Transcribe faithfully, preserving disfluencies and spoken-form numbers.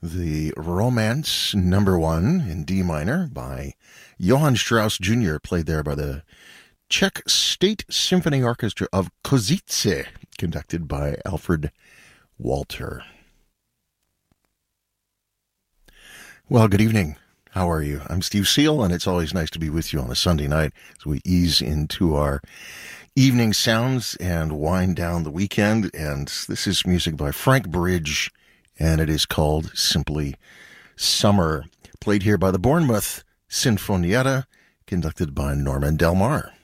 the Romance Number One in D minor by Johann Strauss Junior, played there by the Czech State Symphony Orchestra of Kozice, conducted by Alfred Walter. Well, good evening. How are you? I'm Steve Seal, and it's always nice to be with you on a Sunday night as we ease into our evening sounds and wind down the weekend. And this is music by Frank Bridge, and it is called simply Summer, played here by the Bournemouth Sinfonietta, conducted by Norman Del Mar.